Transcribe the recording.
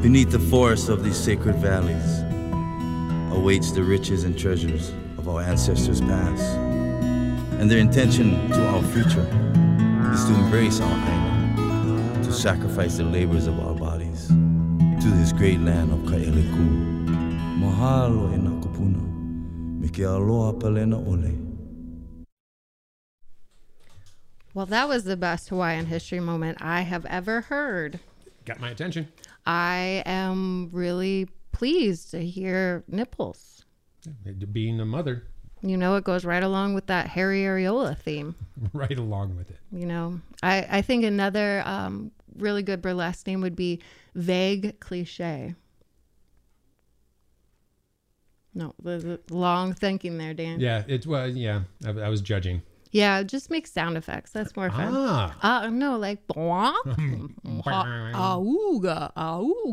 Beneath the forests of these sacred valleys awaits the riches and treasures of our ancestors past. And their intention to our future is to embrace our Aina, to sacrifice the labors of our bodies to this great land of Kaeleku. Mahalo e nā kupuna, me ke aloha palena ole. Well, that was the best Hawaiian history moment I have ever heard. Got my attention. I am really pleased to hear nipples. Being a mother. You know, it goes right along with that Harry Areola theme. Right along with it. You know, I think another really good burlesque name would be Vague Cliche. No, the long thinking there, Dan. Yeah, I was judging. Yeah, just make sound effects. That's more fun. No, like auga, auga.